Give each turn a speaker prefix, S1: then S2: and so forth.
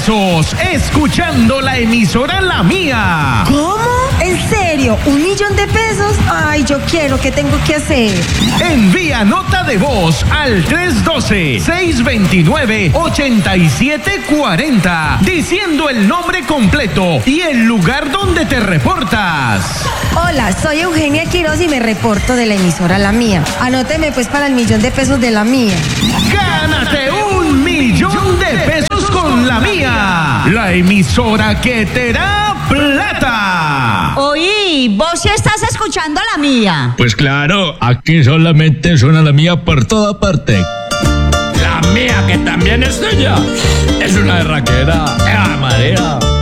S1: pesos escuchando la emisora La Mía.
S2: ¿Cómo? ¿En serio? ¿1.000.000 de pesos? Ay, yo quiero. ¿Qué tengo que hacer?
S1: Envía nota de voz al 312-629-8740 diciendo el nombre completo y el lugar donde te reportas.
S2: Hola, soy Eugenia Quiroz y me reporto de la emisora La Mía. Anóteme pues para el 1.000.000 de pesos de La Mía.
S1: ¡Gánate 1.000.000 de pesos con La Mía! La emisora que te da plata.
S3: Oí, vos sí estás escuchando La Mía.
S4: Pues claro, aquí solamente suena La Mía por toda parte. La Mía, que también es tuya, es una berraquera. ¡María!